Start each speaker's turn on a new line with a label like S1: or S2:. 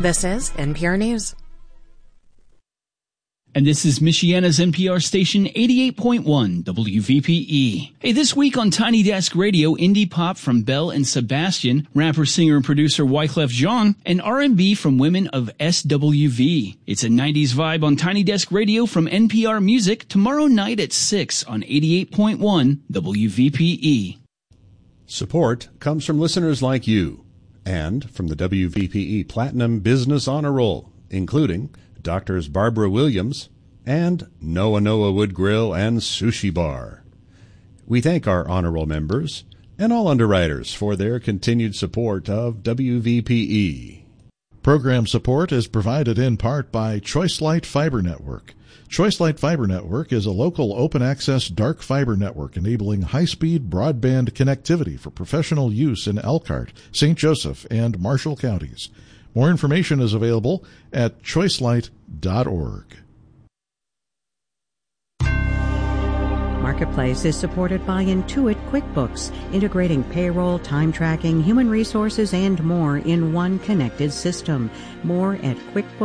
S1: This is NPR News.
S2: And this is Michiana's NPR station 88.1 WVPE. Hey, this week on Tiny Desk Radio, indie pop from Belle and Sebastian, rapper, singer, and producer Wyclef Jean, and R&B from women of SWV. It's a 90s vibe on Tiny Desk Radio from NPR Music tomorrow night at 6 on 88.1 WVPE.
S3: Support comes from listeners like you and from the WVPE Platinum Business Honor Roll, including Doctors Barbara Williams and Noah Wood Grill and Sushi Bar. We thank our honor roll members and all underwriters for their continued support of WVPE.
S4: Program support is provided in part by ChoiceLight Fiber Network. ChoiceLight Fiber Network is a local open-access dark fiber network enabling high-speed broadband connectivity for professional use in Elkhart, St. Joseph, and Marshall counties. More information is available at choicelight.org.
S5: Marketplace is supported by Intuit QuickBooks, integrating payroll, time tracking, human resources, and more in one connected system. More at QuickBooks.